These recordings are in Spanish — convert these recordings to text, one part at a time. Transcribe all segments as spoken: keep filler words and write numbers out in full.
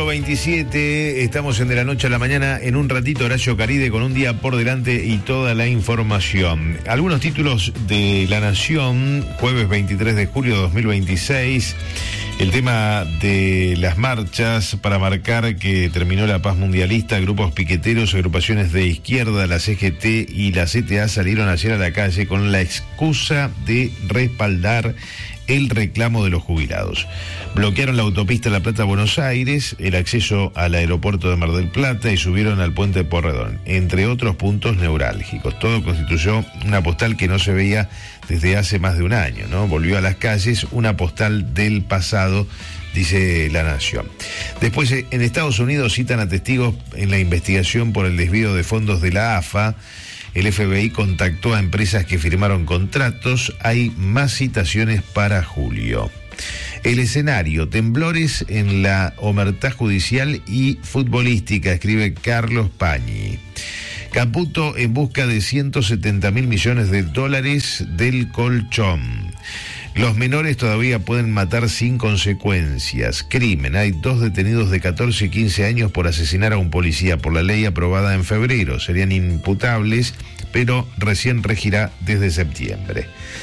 veintisiete, estamos en De la Noche a la Mañana. En un ratito Horacio Caride con un día por delante y toda la información. Algunos títulos de La Nación, jueves veintitrés de julio de dos mil veintiséis. El tema de las marchas para marcar que terminó la paz mundialista. Grupos piqueteros, agrupaciones de izquierda, la C G T y la C T A salieron ayer a la calle con la excusa de respaldar el reclamo de los jubilados. Bloquearon la autopista La Plata-Buenos Aires, el acceso al aeropuerto de Mar del Plata y subieron al puente Porredón, entre otros puntos neurálgicos. Todo constituyó una postal que no se veía desde hace más de un año, ¿no? Volvió a las calles una postal del pasado, dice La Nación. Después, en Estados Unidos citan a testigos en la investigación por el desvío de fondos de la A F A. El F B I contactó a empresas que firmaron contratos. Hay más citaciones para julio. El escenario, temblores en la omertá judicial y futbolística, escribe Carlos Pañi. Caputo en busca de ciento setenta mil millones de dólares del colchón. Los menores todavía pueden matar sin consecuencias. Crimen. Hay dos detenidos de catorce y quince años por asesinar a un policía por la ley aprobada en febrero. Serían imputables, pero recién regirá desde septiembre.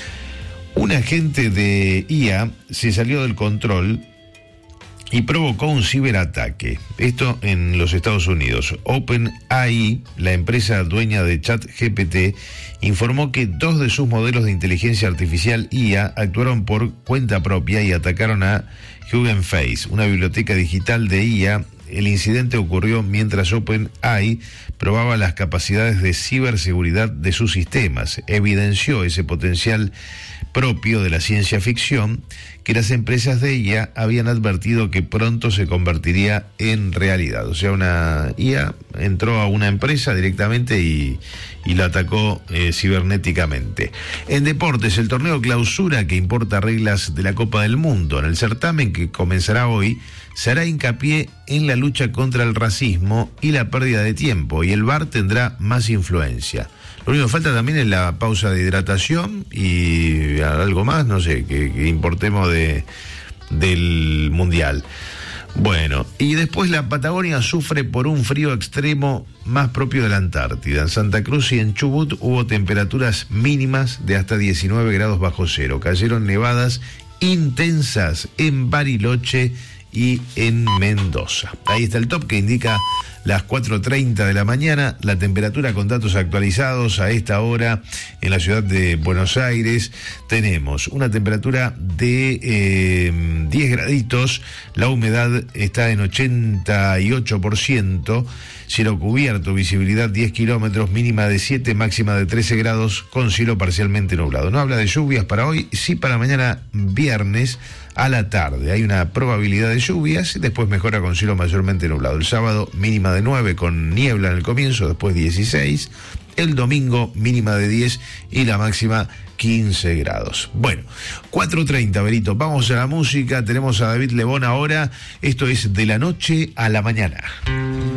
Un agente de I A se salió del control y provocó un ciberataque. Esto en los Estados Unidos. OpenAI, la empresa dueña de ChatGPT, informó que dos de sus modelos de inteligencia artificial I A actuaron por cuenta propia y atacaron a Hugging Face, una biblioteca digital de I A. El incidente ocurrió mientras OpenAI probaba las capacidades de ciberseguridad de sus sistemas. Evidenció ese potencial propio de la ciencia ficción que las empresas de I A habían advertido que pronto se convertiría en realidad. O sea, una I A entró a una empresa directamente y, y la atacó eh, cibernéticamente. En deportes, el torneo Clausura, que importa reglas de la Copa del Mundo. En el certamen que comenzará hoy, se hará hincapié en la lucha contra el racismo y la pérdida de tiempo, y el V A R tendrá más influencia. Lo único que falta también es la pausa de hidratación y algo más, no sé, que, que importemos de, del Mundial. Bueno, y después la Patagonia sufre por un frío extremo más propio de la Antártida. En Santa Cruz y en Chubut hubo temperaturas mínimas de hasta diecinueve grados bajo cero. Cayeron nevadas intensas en Bariloche y en Mendoza. Ahí está el top que indica las cuatro treinta de la mañana, la temperatura con datos actualizados a esta hora en la ciudad de Buenos Aires. Tenemos una temperatura de eh, diez graditos, la humedad está en ochenta y ocho por ciento, cielo cubierto, visibilidad diez kilómetros, mínima de siete, máxima de trece grados, con cielo parcialmente nublado. No habla de lluvias para hoy, sí para mañana viernes a la tarde. Hay una probabilidad de lluvias y después mejora con cielo mayormente nublado. El sábado mínima de nueve con niebla en el comienzo, después dieciséis. El domingo mínima de diez y la máxima quince grados. Bueno, cuatro treinta, Berito. Vamos a la música. Tenemos a David Lebón ahora. Esto es De la Noche a la Mañana.